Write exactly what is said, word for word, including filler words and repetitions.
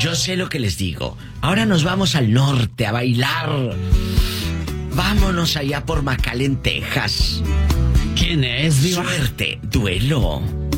yo sé lo que les digo. Ahora nos vamos al norte a bailar. Vámonos allá por McAllen, Texas. ¿Quién es, Diva? Suerte, duelo.